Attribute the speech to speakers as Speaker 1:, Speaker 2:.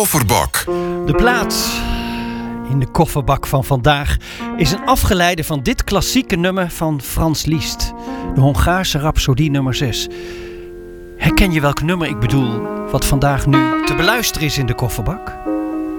Speaker 1: Kofferbak.
Speaker 2: De plaats in de kofferbak van vandaag is een afgeleide van dit klassieke nummer van Franz Liszt. De Hongaarse Rhapsodie nummer 6. Herken je welk nummer ik bedoel, wat vandaag nu te beluisteren is in de kofferbak?